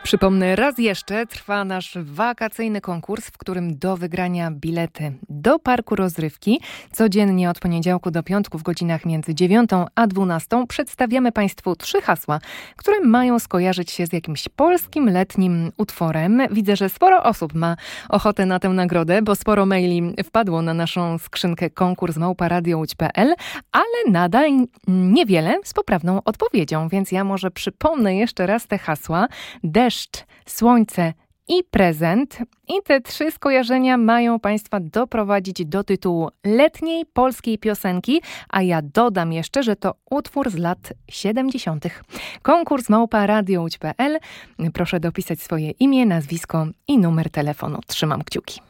Przypomnę raz jeszcze, trwa nasz wakacyjny konkurs, w którym do wygrania bilety do parku rozrywki codziennie od poniedziałku do piątku w godzinach między 9 a 12 przedstawiamy Państwu 3 hasła, które mają skojarzyć się z jakimś polskim letnim utworem. Widzę, że sporo osób ma ochotę na tę nagrodę, bo sporo maili wpadło na naszą skrzynkę konkurs@radiołódź.pl, ale nadal niewiele z poprawną odpowiedzią, więc ja może przypomnę jeszcze raz te hasła. Deszcz, słońce i prezent. I te 3 skojarzenia mają Państwa doprowadzić do tytułu letniej polskiej piosenki, a ja dodam jeszcze, że to utwór z lat 70. Konkurs@radiołódź.pl. Proszę dopisać swoje imię, nazwisko i numer telefonu. Trzymam kciuki.